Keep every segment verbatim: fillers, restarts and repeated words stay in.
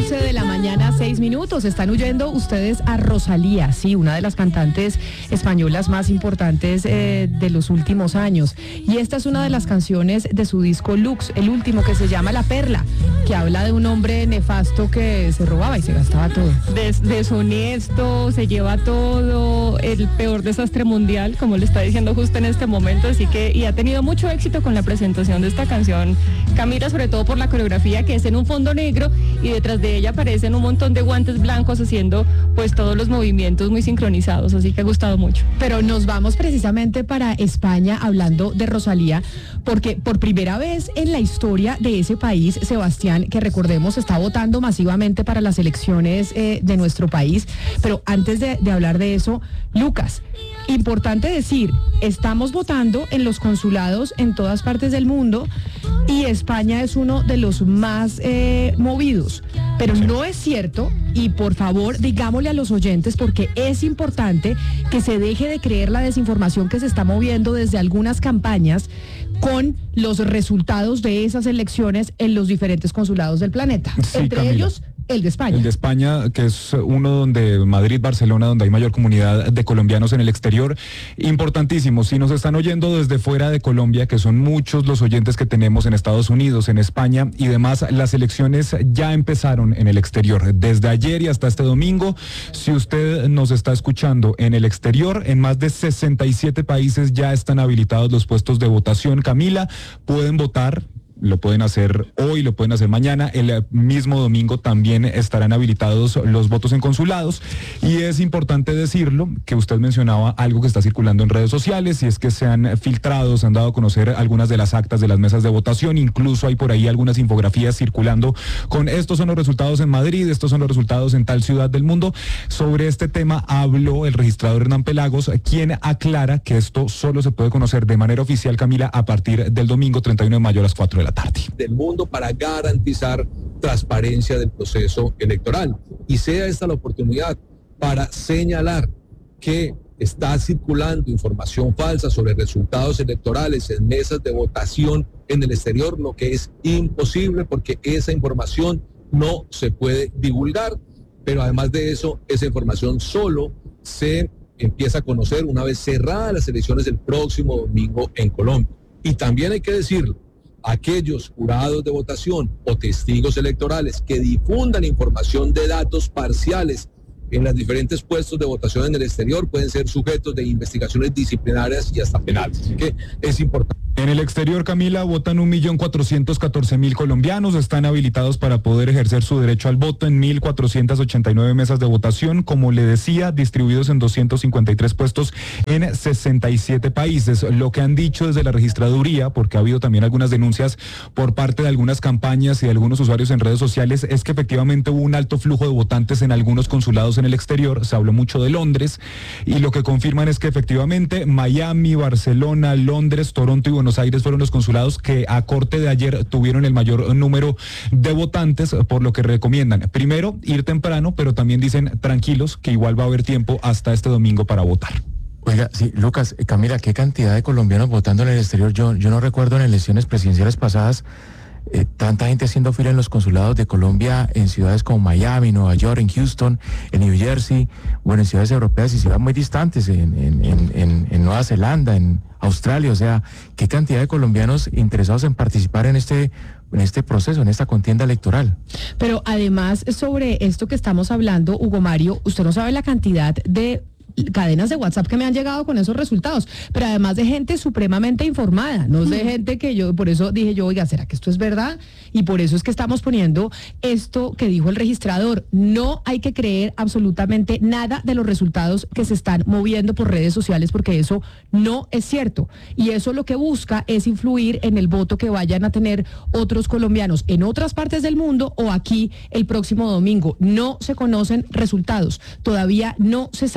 once de la mañana, seis minutos. Están huyendo ustedes a Rosalía, sí, una de las cantantes españolas más importantes eh, de los últimos años. Y esta es una de las canciones de su disco Lux, el último, que se llama La Perla, que habla de un hombre nefasto que se robaba y se gastaba todo. Des, deshonesto, se lleva todo, el peor desastre mundial, como le está diciendo justo en este momento. Así que, y ha tenido mucho éxito con la presentación de esta canción, Camila, sobre todo por la coreografía, que es en un fondo negro y detrás de ella aparecen un montón de guantes blancos haciendo pues todos los movimientos muy sincronizados, así que ha gustado mucho. Pero nos vamos precisamente para España hablando de Rosalía, porque por primera vez en la historia de ese país, Sebastián, que recordemos está votando masivamente para las elecciones eh, de nuestro país, pero antes de, de hablar de eso, Lucas, importante decir, estamos votando en los consulados en todas partes del mundo y España es uno de los más eh, movidos, pero no es cierto, y por favor digámosle a los oyentes, porque es importante que se deje de creer la desinformación que se está moviendo desde algunas campañas con los resultados de esas elecciones en los diferentes consulados del planeta, sí, entre Camila. ellos el de España. El de España, que es uno donde Madrid, Barcelona, donde hay mayor comunidad de colombianos en el exterior. Importantísimo, si nos están oyendo desde fuera de Colombia, que son muchos los oyentes que tenemos en Estados Unidos, en España y demás, las elecciones ya empezaron en el exterior. Desde ayer y hasta este domingo, si usted nos está escuchando en el exterior, en más de sesenta y siete países ya están habilitados los puestos de votación. Camila, pueden votar. Lo pueden hacer hoy, lo pueden hacer mañana, el mismo domingo también estarán habilitados los votos en consulados y es importante decirlo, que usted mencionaba algo que está circulando en redes sociales y es que se han filtrado, se han dado a conocer algunas de las actas de las mesas de votación, incluso hay por ahí algunas infografías circulando con estos son los resultados en Madrid, estos son los resultados en tal ciudad del mundo. Sobre este tema habló el registrador Hernán Pelagos, quien aclara que esto solo se puede conocer de manera oficial, Camila, a partir del domingo treinta y uno de mayo a las cuatro de la tarde. Del mundo para garantizar transparencia del proceso electoral. Y sea esta la oportunidad para señalar que está circulando información falsa sobre resultados electorales en mesas de votación en el exterior, lo que es imposible porque esa información no se puede divulgar, pero además de eso, esa información solo se empieza a conocer una vez cerradas las elecciones del próximo domingo en Colombia. Y también hay que decirlo, aquellos jurados de votación o testigos electorales que difundan información de datos parciales en los diferentes puestos de votación en el exterior pueden ser sujetos de investigaciones disciplinarias y hasta penales. Así que es importante. En el exterior, Camila, votan un millón cuatrocientos catorce mil colombianos, están habilitados para poder ejercer su derecho al voto en mil cuatrocientas ochenta y nueve mesas de votación, como le decía, distribuidos en doscientos cincuenta y tres puestos en sesenta y siete países. Lo que han dicho desde la registraduría, porque ha habido también algunas denuncias por parte de algunas campañas y de algunos usuarios en redes sociales, es que efectivamente hubo un alto flujo de votantes en algunos consulados en el exterior, se habló mucho de Londres, y lo que confirman es que efectivamente Miami, Barcelona, Londres, Toronto y Buenos Aires fueron los consulados que a corte de ayer tuvieron el mayor número de votantes, por lo que recomiendan primero ir temprano, pero también dicen tranquilos que igual va a haber tiempo hasta este domingo para votar. Oiga, sí, Lucas, eh, Camila, ¿qué cantidad de colombianos votando en el exterior? Yo, yo no recuerdo en elecciones presidenciales pasadas eh, tanta gente haciendo fila en los consulados de Colombia en ciudades como Miami, Nueva York, en Houston, en New Jersey, bueno, en ciudades europeas y ciudades muy distantes, en, en, en, en, en Nueva Zelanda, en Australia. O sea, ¿qué cantidad de colombianos interesados en participar en este en este proceso, en esta contienda electoral? Pero además, sobre esto que estamos hablando, Hugo Mario, usted no sabe la cantidad de cadenas de WhatsApp que me han llegado con esos resultados, pero además de gente supremamente informada, no es de gente que yo, por eso dije yo, oiga, ¿será que esto es verdad? Y por eso es que estamos poniendo esto que dijo el registrador, no hay que creer absolutamente nada de los resultados que se están moviendo por redes sociales, porque eso no es cierto, y eso lo que busca es influir en el voto que vayan a tener otros colombianos en otras partes del mundo o aquí el próximo domingo. No se conocen resultados, todavía no se sabe.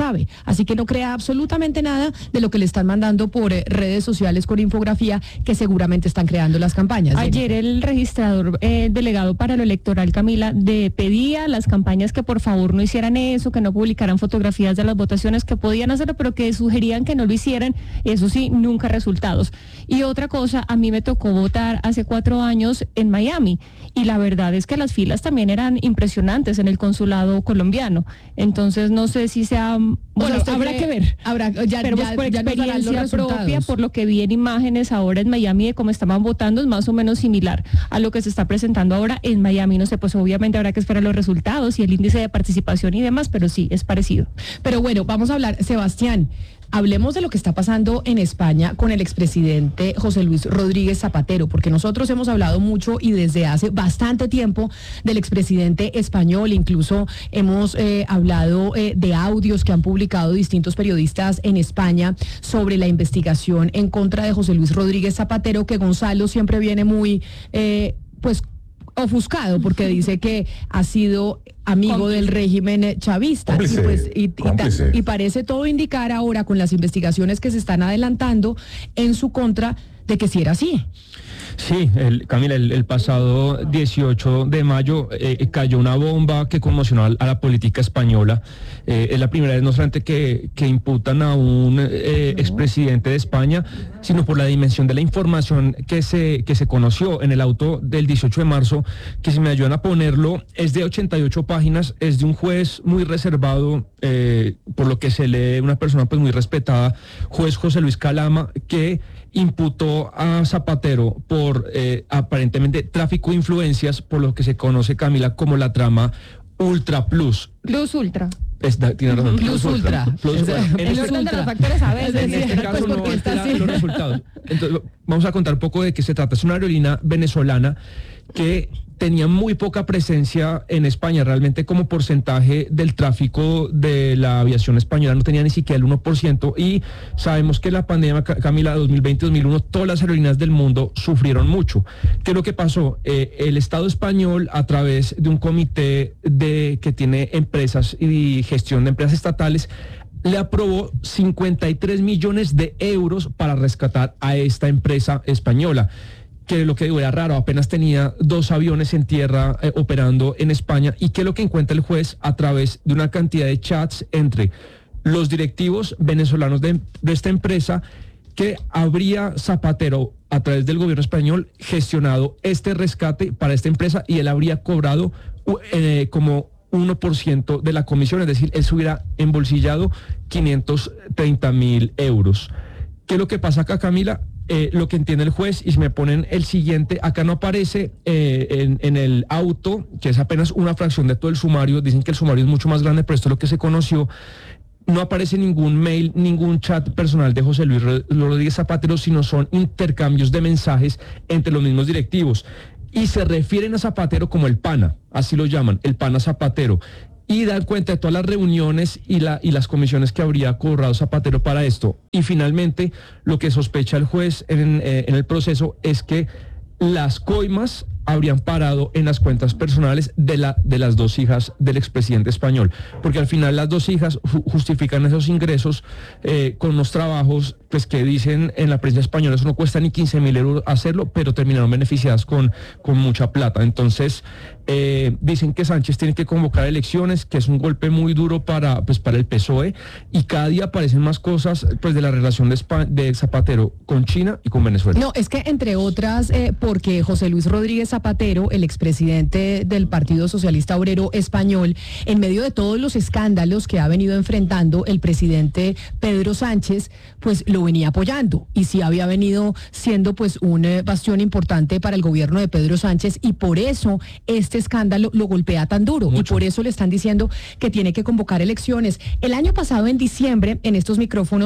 Así que no crea absolutamente nada de lo que le están mandando por eh, redes sociales con infografía que seguramente están creando las campañas. Ayer el registrador eh, delegado para lo electoral, Camila, de, pedía a las campañas que por favor no hicieran eso, que no publicaran fotografías de las votaciones, que podían hacerlo, pero que sugerían que no lo hicieran. Eso sí, nunca resultados. Y otra cosa, a mí me tocó votar hace cuatro años en Miami y la verdad es que las filas también eran impresionantes en el consulado colombiano. Entonces no sé si sea, bueno, sea, habrá cree, que ver. Habrá, ya, pero ya, pues por ya experiencia propia, por lo que vi en imágenes ahora en Miami de cómo estaban votando, es más o menos similar a lo que se está presentando ahora en Miami. No sé, pues obviamente habrá que esperar los resultados y el índice de participación y demás, pero sí, es parecido. Pero bueno, vamos a hablar, Sebastián. Hablemos de lo que está pasando en España con el expresidente José Luis Rodríguez Zapatero, porque nosotros hemos hablado mucho y desde hace bastante tiempo del expresidente español, incluso hemos eh, hablado eh, de audios que han publicado distintos periodistas en España sobre la investigación en contra de José Luis Rodríguez Zapatero, que Gonzalo siempre viene muy, eh, pues, ofuscado porque dice que ha sido amigo cómplice del régimen chavista. Cómplice, y, pues, y, y, y, y parece todo indicar ahora con las investigaciones que se están adelantando en su contra de que sí era así. Sí, el, Camila, el, el pasado dieciocho de mayo eh, cayó una bomba que conmocionó a, a la política española. Eh, es la primera vez no solamente que, que imputan a un eh, expresidente de España, sino por la dimensión de la información que se, que se conoció en el auto del dieciocho de marzo, que si me ayudan a ponerlo, es de ochenta y ocho páginas, es de un juez muy reservado, eh, por lo que se lee, una persona pues muy respetada, juez José Luis Calama, que imputó a Zapatero por eh, aparentemente tráfico de influencias, por lo que se conoce, Camila, como la trama Ultra Plus. Plus Ultra. Está, tiene razón. Plus, plus Ultra. Plus, es, bueno, el orden ultra. de los factores a veces. En este caso pues no altera los resultados. Entonces, vamos a contar un poco de qué se trata. Es una aerolínea venezolana que tenía muy poca presencia en España, realmente como porcentaje del tráfico de la aviación española no tenía ni siquiera el uno por ciento, y sabemos que la pandemia, Camila, dos mil veinte dos mil uno, todas las aerolíneas del mundo sufrieron mucho. ¿Qué es lo que pasó? Eh, el Estado español, a través de un comité de que tiene empresas y gestión de empresas estatales, le aprobó cincuenta y tres millones de euros para rescatar a esta empresa española, que lo que digo era raro, apenas tenía dos aviones en tierra eh, operando en España. ¿Y qué es lo que encuentra el juez? A través de una cantidad de chats entre los directivos venezolanos de, de esta empresa, que habría Zapatero, a través del gobierno español, gestionado este rescate para esta empresa, y él habría cobrado eh, como uno por ciento de la comisión, es decir, él se hubiera embolsillado quinientos treinta mil euros. ¿Qué es lo que pasa acá, Camila? Eh, lo que entiende el juez, y si me ponen el siguiente, acá no aparece eh, en, en el auto, que es apenas una fracción de todo el sumario, dicen que el sumario es mucho más grande, pero esto es lo que se conoció, no aparece ningún mail, ningún chat personal de José Luis Rodríguez Zapatero, sino son intercambios de mensajes entre los mismos directivos, y se refieren a Zapatero como el pana, así lo llaman, el pana Zapatero, y dan cuenta de todas las reuniones y, la, y las comisiones que habría cobrado Zapatero para esto. Y finalmente, lo que sospecha el juez en, eh, en el proceso es que las coimas habrían parado en las cuentas personales de, la, de las dos hijas del expresidente español, porque al final las dos hijas ju- justifican esos ingresos eh, con unos trabajos pues que dicen en la prensa española, eso no cuesta ni quince mil euros hacerlo, pero terminaron beneficiadas con, con mucha plata. Entonces eh, dicen que Sánchez tiene que convocar elecciones, que es un golpe muy duro para, pues, para el P S O E, y cada día aparecen más cosas pues de la relación de, Espa- de Zapatero con China y con Venezuela. No, es que entre otras, eh, porque José Luis Rodríguez Zapatero, el expresidente del Partido Socialista Obrero Español, en medio de todos los escándalos que ha venido enfrentando el presidente Pedro Sánchez, pues lo venía apoyando, y sí había venido siendo pues un eh, bastión importante para el gobierno de Pedro Sánchez, y por eso este escándalo lo golpea tan duro. Mucho. Y por eso le están diciendo que tiene que convocar elecciones. El año pasado, en diciembre, en estos micrófonos,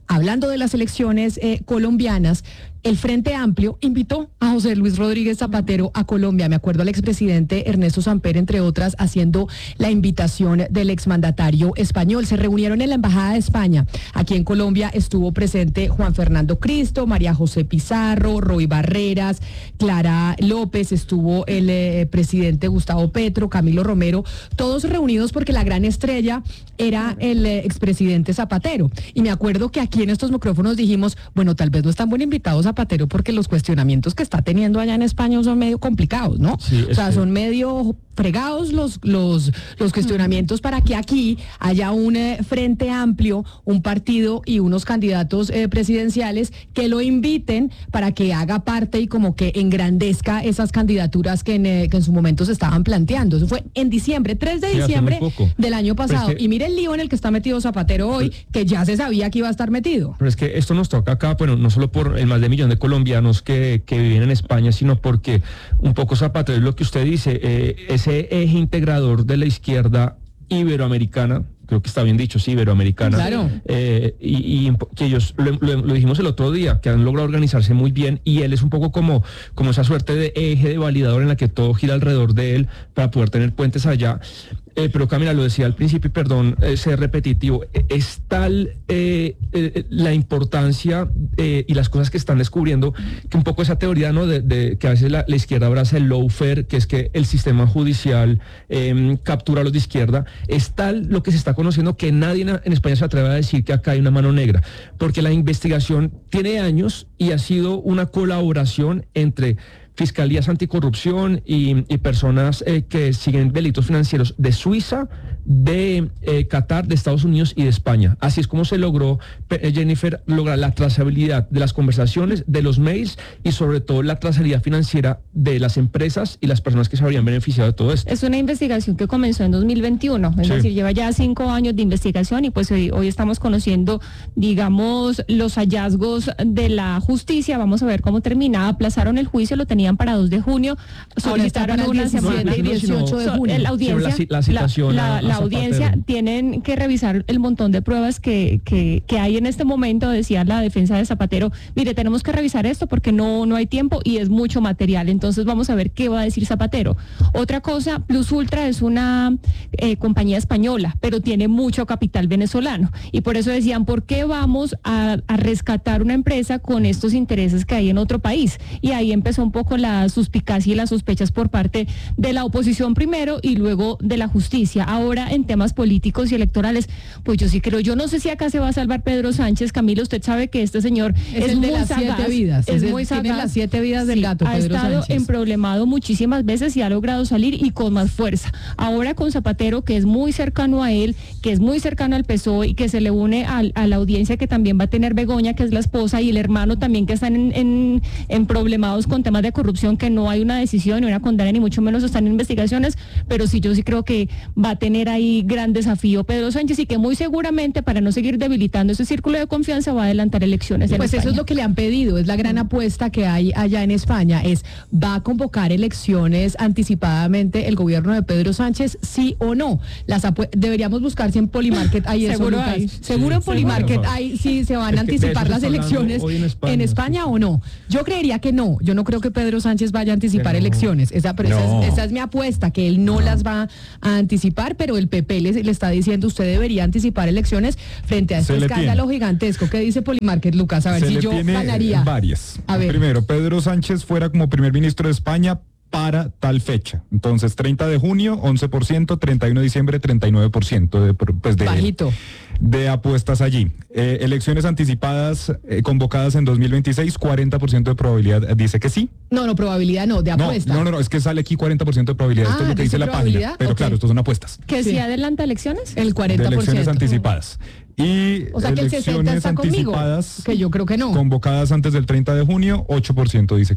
hablando de las elecciones eh, colombianas, el Frente Amplio invitó a José Luis Rodríguez Zapatero a Colombia. Me acuerdo al expresidente Ernesto Samper, entre otras, haciendo la invitación del exmandatario español. Se reunieron en la Embajada de España. Aquí en Colombia estuvo presente Juan Fernando Cristo, María José Pizarro, Roy Barreras, Clara López, estuvo el eh, presidente Gustavo Petro, Camilo Romero, todos reunidos porque la gran estrella era el eh, expresidente Zapatero. Y me acuerdo que aquí en estos micrófonos dijimos, bueno, tal vez no están buen invitados a Zapatero porque los cuestionamientos que está teniendo allá en España son medio complicados, ¿no? Sí, o sea, sí. son medio fregados los, los, los cuestionamientos para que aquí haya un eh, Frente Amplio, un partido y unos candidatos eh, presidenciales que lo inviten para que haga parte y como que engrandezca esas candidaturas que en, eh, que en su momento se estaban planteando. Eso fue en diciembre, tres de Sí, hace diciembre muy poco. del año pasado. Pero es que- y mire el lío en el que está metido Zapatero hoy, que ya se sabía que iba a estar metido. Pero es que esto nos toca acá, bueno, no solo por el más de millón de colombianos que, que viven en España, sino porque un poco Zapatero es lo que usted dice, eh, ese eje integrador de la izquierda iberoamericana, creo que está bien dicho, sí, iberoamericana. Claro. Eh, y, y que ellos, lo, lo- lo dijimos el otro día, que han logrado organizarse muy bien y él es un poco como, como esa suerte de eje de validador en la que todo gira alrededor de él para poder tener puentes allá. Eh, pero Camila, lo decía al principio, y perdón eh, ser repetitivo, eh, es tal eh, eh, la importancia eh, y las cosas que están descubriendo que un poco esa teoría, ¿no? de, de que a veces la, la izquierda abraza el lawfare, que es que el sistema judicial eh, captura a los de izquierda, es tal lo que se está conociendo que nadie en, en España se atreve a decir que acá hay una mano negra, porque la investigación tiene años y ha sido una colaboración entre fiscalías anticorrupción y, y personas eh, que siguen delitos financieros de Suiza, de eh, Qatar, de Estados Unidos y de España. Así es como se logró, eh, Jennifer, lograr la trazabilidad de las conversaciones, de los mails y sobre todo la trazabilidad financiera de las empresas y las personas que se habrían beneficiado de todo esto. Es una investigación que comenzó en dos mil veintiuno, es Sí. decir, lleva ya cinco años de investigación y pues hoy, hoy estamos conociendo, digamos, los hallazgos de la justicia. Vamos a ver cómo termina. Aplazaron el juicio, lo tenían para dos de junio, Ahora está solicitaron para el una diecisiete semana. y dieciocho de So- junio. La audiencia, Sí, la ci- la citación la, a- a la Zapatero. audiencia tienen que revisar el montón de pruebas que, que, que hay en este momento, decía la defensa de Zapatero. Mire, tenemos que revisar esto porque no, no hay tiempo y es mucho material. Entonces vamos a ver qué va a decir Zapatero. Otra cosa, Plus Ultra es una eh, compañía española, pero tiene mucho capital venezolano. Y por eso decían, ¿por qué vamos a, a rescatar una empresa con estos intereses que hay en otro país? Y ahí empezó un poco la suspicacia y las sospechas por parte de la oposición primero y luego de la justicia. Ahora, en temas políticos y electorales, pues yo sí creo, yo no sé si acá se va a salvar Pedro Sánchez. Camilo, usted sabe que este señor Es es, el de muy las sagaz, siete vidas, es es el- muy tiene sagaz. las siete vidas del gato, ha Pedro estado Sánchez. emproblemado muchísimas veces y ha logrado salir y con más fuerza. Ahora con Zapatero, que es muy cercano a él, que es muy cercano al P S O E y que se le une al- a la audiencia que también va a tener Begoña, que es la esposa, y el hermano también, que están en, en, en problemados con temas de corrupción, que no hay una decisión ni una condena, ni mucho menos están en investigaciones, pero sí, yo sí creo que va a tener ahí gran desafío Pedro Sánchez y que muy seguramente, para no seguir debilitando ese círculo de confianza, va a adelantar elecciones en Pues eso España. es lo que le han pedido, es la gran apuesta que hay allá en España, es ¿va a convocar elecciones anticipadamente el gobierno de Pedro Sánchez, sí o no? Las apue- deberíamos buscar si en Polymarket hay eso, Seguro Lucas. hay. Seguro en Sí, Polymarket seguro. hay si se van a Es que de anticipar eso las se está hablando elecciones hoy en España, en España sí. o no. Yo creería que no, yo no creo que Pedro Sánchez vaya a anticipar Que no. elecciones, esa, pero esa, No. es, esa es mi apuesta, que él no, las va a anticipar, pero el P P le, le está diciendo usted debería anticipar elecciones frente a este Se le escándalo gigantesco que dice Polymarket, Lucas, a ver Se si le yo tiene ganaría. varias. A ver. Primero, Pedro Sánchez fuera como primer ministro de España para tal fecha. Entonces, treinta de junio, once por ciento, treinta y uno de diciembre, treinta y nueve por ciento de, pues de, Bajito. de apuestas allí. Eh, elecciones anticipadas eh, convocadas en dos mil veintiséis, cuarenta por ciento de probabilidad eh, dice que sí. No, no, probabilidad no, de No, apuesta. no, no, no, es que sale aquí cuarenta por ciento de probabilidad. Esto Ah, es lo que ¿dice dice la página. probabilidad? Pero Ok. claro, esto son apuestas. ¿Que Sí. si adelanta elecciones? El De cuarenta por elecciones ciento. anticipadas. Y O sea que el sesenta elecciones está conmigo, anticipadas que yo creo que no. convocadas antes del treinta de junio, ocho por ciento dice que sí.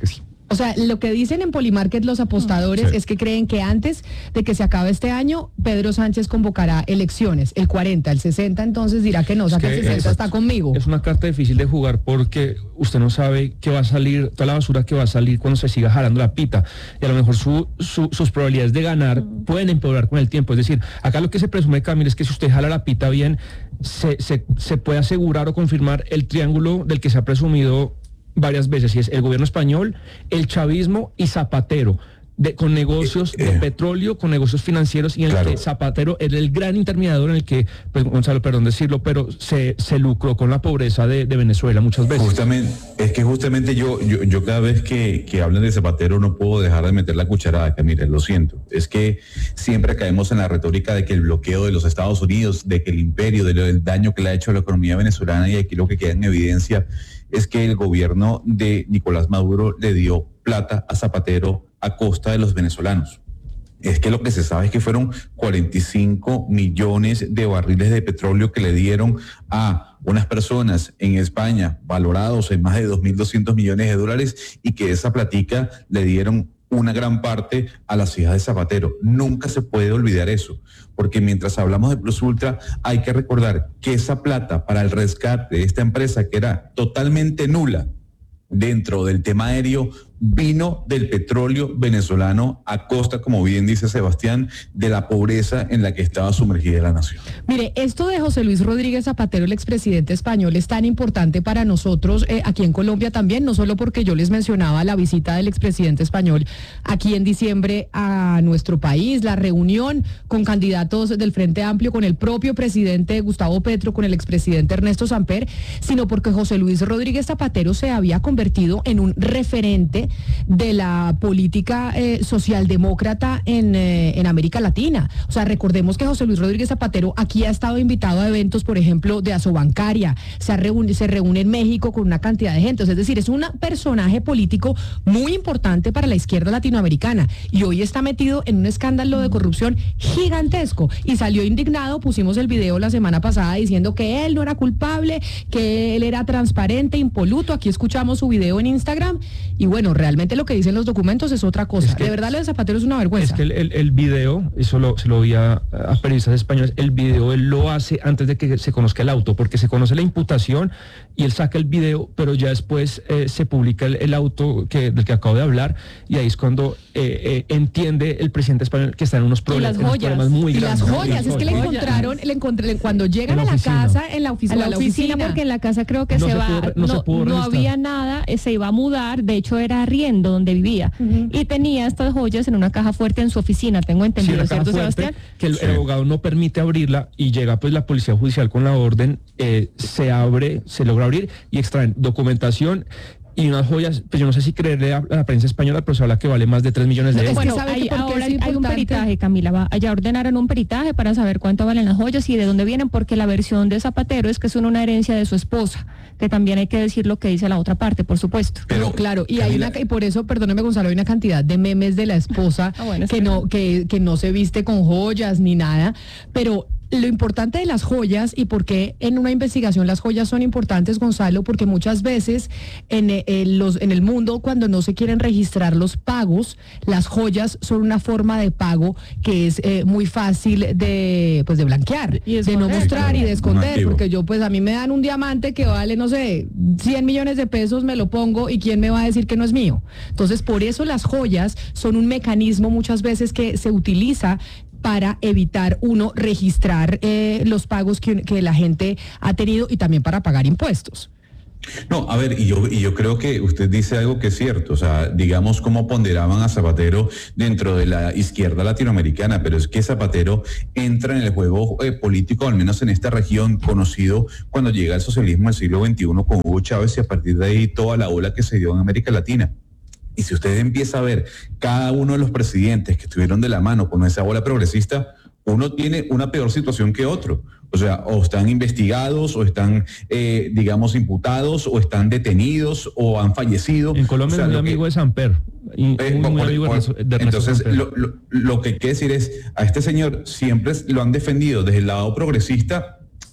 O sea, lo que dicen en Polymarket los apostadores sí. es que creen que antes de que se acabe este año, Pedro Sánchez convocará elecciones, el cuarenta, el sesenta, entonces dirá que no, o sea, que el sesenta es, está conmigo. Es una carta difícil de jugar porque usted no sabe qué va a salir, toda la basura que va a salir cuando se siga jalando la pita. Y a lo mejor su, su, sus probabilidades de ganar mm. pueden empeorar con el tiempo. Es decir, acá lo que se presume, Camila, es que si usted jala la pita bien, se, se, se puede asegurar o confirmar el triángulo del que se ha presumido varias veces, y es el gobierno español, el chavismo y Zapatero, de, con negocios de eh, petróleo, con negocios financieros, y en claro. el que Zapatero es el gran intermediador en el que, pues, Gonzalo, perdón decirlo, pero se, se lucró con la pobreza de, de Venezuela muchas veces. Justamente, es que justamente yo, yo, yo cada vez que, que hablan de Zapatero no puedo dejar de meter la cucharada, Camila, lo siento. Es que siempre caemos en la retórica de que el bloqueo de los Estados Unidos, de que el imperio, de lo, del daño que le ha hecho a la economía venezolana, y aquí lo que queda en evidencia es que el gobierno de Nicolás Maduro le dio plata a Zapatero a costa de los venezolanos. Es que lo que se sabe es que fueron cuarenta y cinco millones de barriles de petróleo que le dieron a unas personas en España valorados en más de dos mil doscientos millones de dólares, y que esa platica le dieron una gran parte a las hijas de Zapatero. Nunca se puede olvidar eso, porque mientras hablamos de Plus Ultra hay que recordar que esa plata para el rescate de esta empresa, que era totalmente nula dentro del tema aéreo, vino del petróleo venezolano a costa, como bien dice Sebastián, de la pobreza en la que estaba sumergida la nación. Mire, esto de José Luis Rodríguez Zapatero, el expresidente español, es tan importante para nosotros eh, aquí en Colombia también, no solo porque yo les mencionaba la visita del expresidente español aquí en diciembre a nuestro país, la reunión con candidatos del Frente Amplio, con el propio presidente Gustavo Petro, con el expresidente Ernesto Samper, sino porque José Luis Rodríguez Zapatero se había convertido en un referente de la política eh, socialdemócrata en, eh, en América Latina. O sea, recordemos que José Luis Rodríguez Zapatero aquí ha estado invitado a eventos, por ejemplo, de Asobancaria, se, ha reúne, se reúne en México con una cantidad de gente. O sea, es decir, es un personaje político muy importante para la izquierda latinoamericana, y hoy está metido en un escándalo de corrupción gigantesco, y salió indignado. Pusimos el video la semana pasada diciendo que él no era culpable, que él era transparente, impoluto. Aquí escuchamos su video en Instagram, y bueno, realmente lo que dicen los documentos es otra cosa. Es que, de verdad, lo de Zapatero es una vergüenza. Es que el, el, el video, eso lo, se lo vi a, a periodistas españoles, el video él lo hace antes de que se conozca el auto, porque se conoce la imputación y él saca el video, pero ya después eh, se publica el, el auto que, del que acabo de hablar, y ahí es cuando eh, eh, entiende el presidente español que está en unos problemas, y las joyas, problemas muy y grandes. las joyas, es que le encontraron, le encontraron cuando llegan en a la oficina. casa, en la, ofici- a la, a la oficina, oficina, porque en la casa creo que no se, se va, pudo, no, no, se pudo no había nada, eh, se iba a mudar, de hecho era arriendo donde vivía, uh-huh. y tenía estas joyas en una caja fuerte en su oficina, tengo entendido, sí, ¿cierto, fuerte, Sebastián? Que el, sí. el abogado no permite abrirla, y llega pues la policía judicial con la orden, eh, se abre, se logra abrir y extraen documentación y unas joyas, pues yo no sé si creerle a la prensa española, pero se habla que vale más de tres millones de euros. Bueno, hay, ahora hay un peritaje, Camila, va, ya ordenaron un peritaje para saber cuánto valen las joyas y de dónde vienen, porque la versión de Zapatero es que son una herencia de su esposa, que también hay que decir lo que dice la otra parte, por supuesto. Pero no, claro, y Camila, hay una, y por eso, perdóneme Gonzalo, hay una cantidad de memes de la esposa ah, bueno, que no, que, que no se viste con joyas ni nada, pero lo importante de las joyas, y por qué en una investigación las joyas son importantes, Gonzalo, porque muchas veces en, en, los, en el mundo, cuando no se quieren registrar los pagos, las joyas son una forma de pago que es eh, muy fácil de, pues, de blanquear, y de no mostrar y de esconder, porque yo, pues a mí me dan un diamante que vale, no sé, cien millones de pesos, me lo pongo y ¿quién me va a decir que no es mío? Entonces, por eso las joyas son un mecanismo muchas veces que se utiliza para evitar, uno, registrar eh, los pagos que, que la gente ha tenido, y también para pagar impuestos. No, a ver, y yo, y yo creo que usted dice algo que es cierto, o sea, digamos cómo ponderaban a Zapatero dentro de la izquierda latinoamericana, pero es que Zapatero entra en el juego eh, político, al menos en esta región, conocido cuando llega el socialismo del siglo veintiuno con Hugo Chávez, y a partir de ahí toda la ola que se dio en América Latina. Y si usted empieza a ver cada uno de los presidentes que estuvieron de la mano con esa ola progresista, uno tiene una peor situación que otro. O sea, o están investigados, o están, eh, digamos, imputados, o están detenidos, o han fallecido. En Colombia, o sea, es muy amigo que, de Samper. Y eh, muy, muy por, amigo por, de, de entonces, lo, lo, lo que hay que decir es, a este señor siempre lo han defendido desde el lado progresista,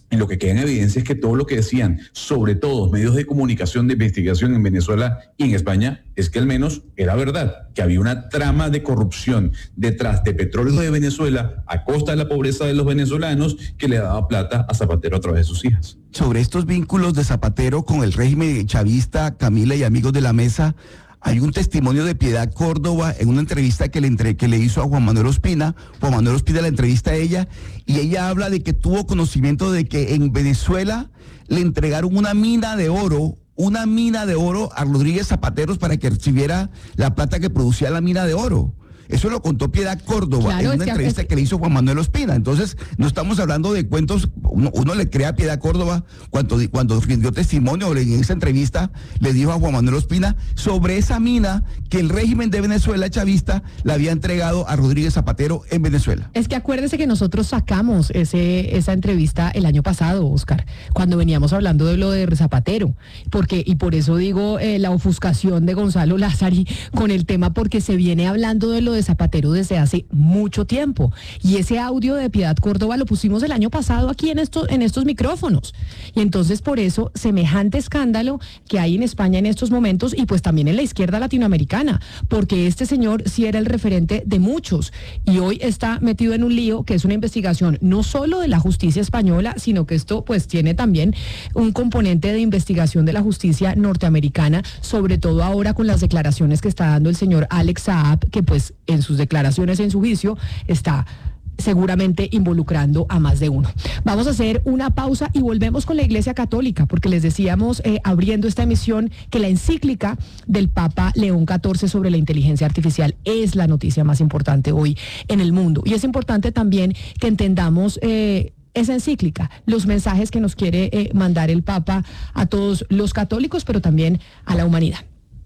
Y lo que queda en evidencia es que todo lo que decían, sobre todo medios de comunicación de investigación en Venezuela y en España, es que al menos era verdad, que había una trama de corrupción detrás de petróleo de Venezuela a costa de la pobreza de los venezolanos que le daba plata a Zapatero a través de sus hijas. Sobre estos vínculos de Zapatero con el régimen chavista, Camila y amigos de la mesa, hay un testimonio de Piedad Córdoba en una entrevista que le, entre, que le hizo a Juan Manuel Ospina. Juan Manuel Ospina la entrevista a ella y ella habla de que tuvo conocimiento de que en Venezuela le entregaron una mina de oro, una mina de oro a Rodríguez Zapateros para que recibiera la plata que producía la mina de oro. Eso lo contó Piedad Córdoba claro, en una entrevista que, que le hizo Juan Manuel Ospina. Entonces, no estamos hablando de cuentos, uno, uno le crea a Piedad Córdoba cuando, cuando rindió testimonio en esa entrevista, le dijo a Juan Manuel Ospina sobre esa mina que el régimen de Venezuela chavista le había entregado a Rodríguez Zapatero en Venezuela. Es que acuérdese que nosotros sacamos ese, esa entrevista el año pasado, Oscar, cuando veníamos hablando de lo de Zapatero, porque, y por eso digo eh, la ofuscación de Gonzalo Lázari con el tema, porque se viene hablando de lo de Zapatero desde hace mucho tiempo. Y ese audio de Piedad Córdoba lo pusimos el año pasado aquí en estos, en estos micrófonos. Y entonces por eso semejante escándalo que hay en España en estos momentos y pues también en la izquierda latinoamericana, porque este señor sí era el referente de muchos y hoy está metido en un lío que es una investigación no solo de la justicia española, sino que esto pues tiene también un componente de investigación de la justicia norteamericana, sobre todo ahora con las declaraciones que está dando el señor Alex Saab, que pues en sus declaraciones, en su juicio, está seguramente involucrando a más de uno. Vamos a hacer una pausa y volvemos con la Iglesia Católica, porque les decíamos, eh, abriendo esta emisión, que la encíclica del Papa León catorce sobre la inteligencia artificial es la noticia más importante hoy en el mundo. Y es importante también que entendamos eh, esa encíclica, los mensajes que nos quiere eh, mandar el Papa a todos los católicos, pero también a la humanidad.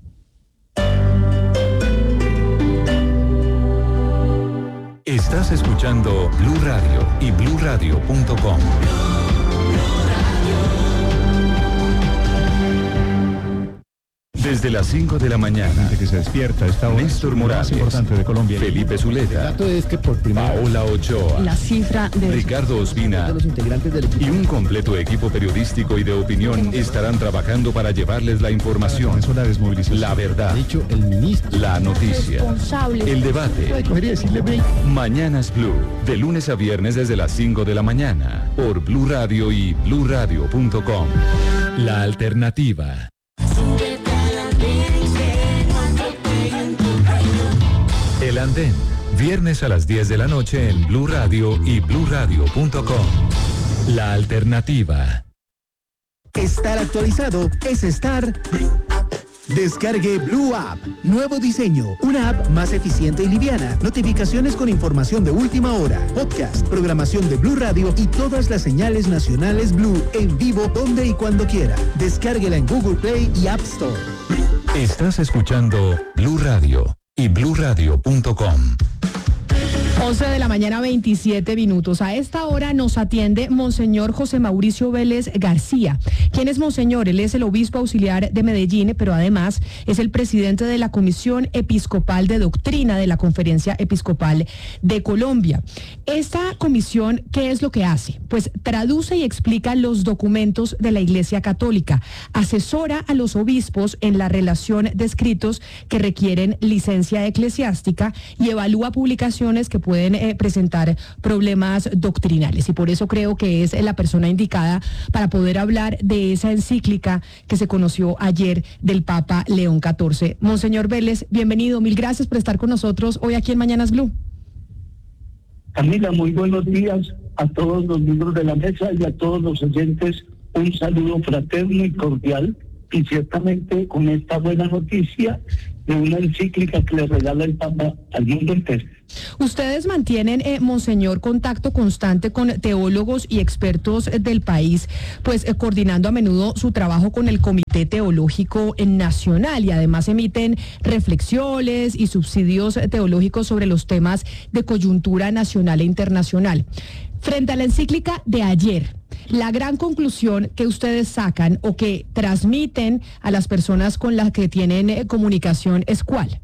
Estás escuchando Blue Radio y blue radio punto com. Desde las cinco de la mañana, que se despierta esta hora, Néstor Morales, más importante de Colombia, Felipe Zuleta, el dato es que por primera Paola Ochoa, la cifra de Ricardo Ospina de los integrantes del equipo, y un completo equipo periodístico y de opinión estarán trabajando para llevarles la información, la desmovilización, la verdad, dicho el ministro, la noticia, el debate. Mañanas Blue, de lunes a viernes desde las cinco de la mañana, por Blue Radio y blue radio punto com. La alternativa. El Andén, viernes a las diez de la noche en Blue Radio y blue radio punto com. La alternativa. Estar actualizado es estar... Descargue Blue App. Nuevo diseño. Una app más eficiente y liviana. Notificaciones con información de última hora. Podcast, programación de Blue Radio y todas las señales nacionales Blue en vivo donde y cuando quiera. Descárguela en Google Play y App Store. Estás escuchando Blue Radio y blue radio punto com. once de la mañana, veintisiete minutos. A esta hora nos atiende Monseñor José Mauricio Vélez García. ¿Quién es Monseñor? Él es el obispo auxiliar de Medellín, pero además es el presidente de la Comisión Episcopal de Doctrina de la Conferencia Episcopal de Colombia. Esta comisión, ¿qué es lo que hace? Pues traduce y explica los documentos de la Iglesia Católica, asesora a los obispos en la relación de escritos que requieren licencia eclesiástica y evalúa publicaciones que pueden eh, presentar problemas doctrinales. Y por eso creo que es la persona indicada para poder hablar de esa encíclica que se conoció ayer del Papa León catorce. Monseñor Vélez, bienvenido. Mil gracias por estar con nosotros hoy aquí en Mañanas Blue. Camila, muy buenos días a todos los miembros de la mesa y a todos los oyentes. Un saludo fraterno y cordial, y ciertamente con esta buena noticia de una encíclica que le regala el Papa al mundo entero. Ustedes mantienen, eh, Monseñor, contacto constante con teólogos y expertos del país, pues eh, coordinando a menudo su trabajo con el Comité Teológico Nacional, y además emiten reflexiones y subsidios teológicos sobre los temas de coyuntura nacional e internacional. Frente a la encíclica de ayer, la gran conclusión que ustedes sacan o que transmiten a las personas con las que tienen eh, comunicación es ¿cuál?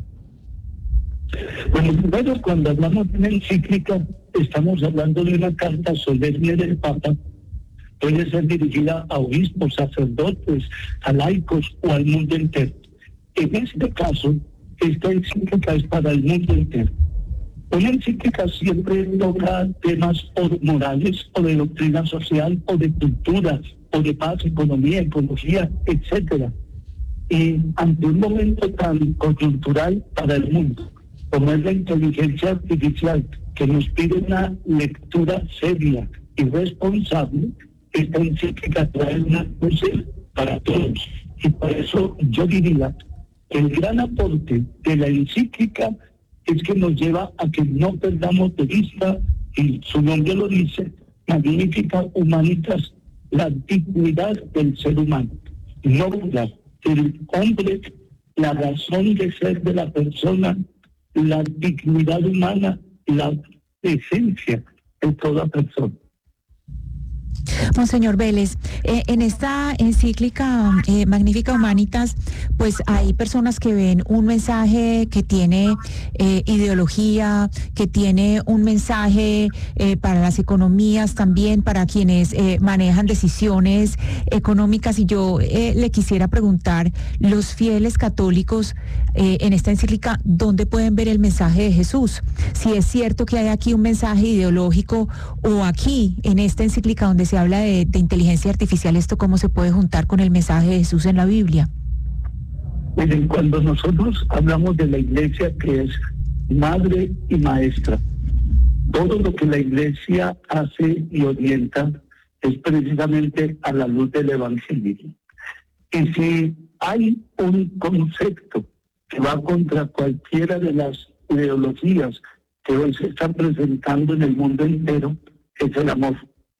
Bueno, primero, cuando hablamos de una encíclica, estamos hablando de una carta solemne del Papa, puede ser dirigida a obispos, sacerdotes, a laicos o al mundo entero. En este caso, esta encíclica es para el mundo entero. Una encíclica siempre toca temas o morales, o de doctrina social, o de cultura, o de paz, economía, ecología, etcétera. Y ante un momento tan coyuntural para el mundo, como es la inteligencia artificial, que nos pide una lectura seria y responsable, esta encíclica trae una luz para todos. Y por eso yo diría que el gran aporte de la encíclica es que nos lleva a que no perdamos de vista, y su nombre lo dice, Magnificat Humanitas, la dignidad del ser humano. No la del hombre, la razón de ser de la persona, la dignidad humana, la esencia de toda persona. Monseñor Vélez, eh, en esta encíclica eh, Magnificat Humanitas, pues hay personas que ven un mensaje que tiene eh, ideología, que tiene un mensaje eh, para las economías también, para quienes eh, manejan decisiones económicas. Y yo eh, le quisiera preguntar, los fieles católicos eh, en esta encíclica, ¿dónde pueden ver el mensaje de Jesús? Si es cierto que hay aquí un mensaje ideológico, o aquí en esta encíclica donde se habla de, de inteligencia artificial, ¿esto cómo se puede juntar con el mensaje de Jesús en la Biblia? Miren, cuando nosotros hablamos de la iglesia, que es madre y maestra, todo lo que la iglesia hace y orienta es precisamente a la luz del evangelio. Y si hay un concepto que va contra cualquiera de las ideologías que hoy se están presentando en el mundo entero, es el amor.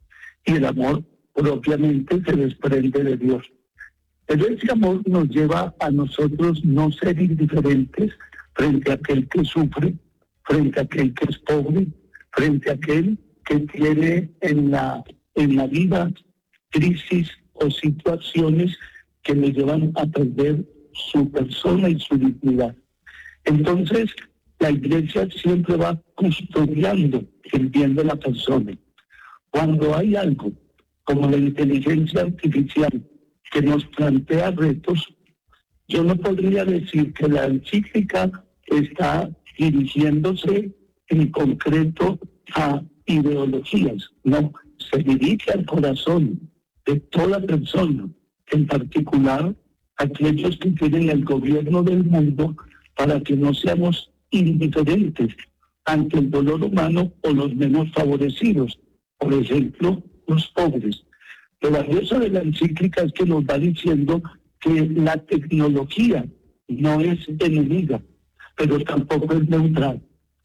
Y el amor propiamente se desprende de Dios. Pero ese amor nos lleva a nosotros no ser indiferentes frente a aquel que sufre, frente a aquel que es pobre, frente a aquel que tiene en la, en la vida crisis o situaciones que le llevan a perder su persona y su dignidad. Entonces, la iglesia siempre va custodiando el bien de la persona. Cuando hay algo como la inteligencia artificial que nos plantea retos, yo no podría decir que la encíclica está dirigiéndose en concreto a ideologías. No, se dirige al corazón de toda persona, en particular aquellos que tienen el gobierno del mundo, para que no seamos indiferentes ante el dolor humano o los menos favorecidos. Por ejemplo, los pobres. Lo valioso de la encíclica es que nos va diciendo que la tecnología no es enemiga, pero tampoco es neutral.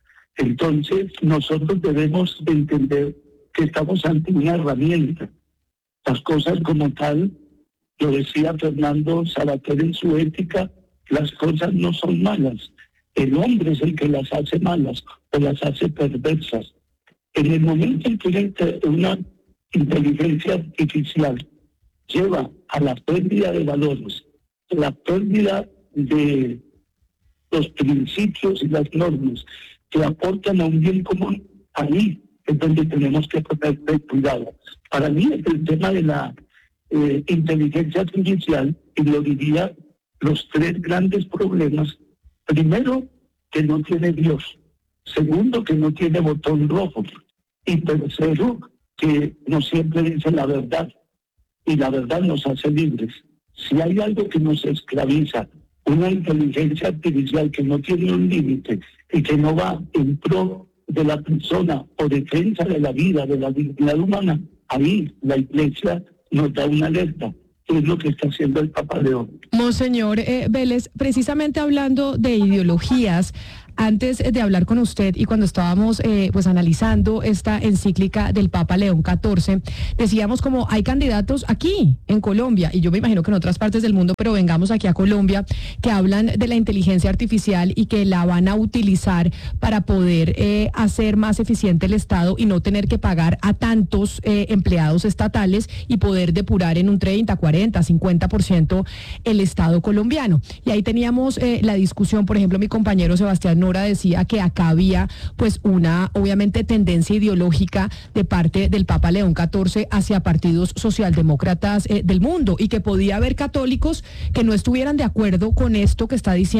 Entonces, nosotros debemos entender que estamos ante una herramienta. Las cosas como tal, lo decía Fernando Sabater en su ética, las cosas no son malas. El hombre es el que las hace malas o las hace perversas. En el momento en que una inteligencia artificial lleva a la pérdida de valores, la pérdida de los principios y las normas que aportan a un bien común, ahí es donde tenemos que poner cuidado. Para mí es el tema de la eh, inteligencia artificial, y lo diría los tres grandes problemas. Primero, que no tiene Dios. Segundo, que no tiene botón rojo. Y tercero, que no siempre dice la verdad. Y la verdad nos hace libres. Si hay algo que nos esclaviza, una inteligencia artificial que no tiene un límite y que no va en pro de la persona o defensa de la vida, de la dignidad humana, ahí la Iglesia nos da una alerta. Es lo que está haciendo el Papa León. Monseñor eh, Vélez, precisamente hablando de ideologías, antes de hablar con usted y cuando estábamos eh, pues analizando esta encíclica del Papa León catorce, decíamos como hay candidatos aquí en Colombia, y yo me imagino que en otras partes del mundo, pero vengamos aquí a Colombia, que hablan de la inteligencia artificial y que la van a utilizar para poder eh, hacer más eficiente el Estado y no tener que pagar a tantos eh, empleados estatales y poder depurar en un treinta, cuarenta, cincuenta por ciento el Estado colombiano. Y ahí teníamos eh, la discusión, por ejemplo, mi compañero Sebastián señora decía que acá había pues una, obviamente, tendencia ideológica de parte del Papa León catorce hacia partidos socialdemócratas eh, del mundo y que podía haber católicos que no estuvieran de acuerdo con esto que está diciendo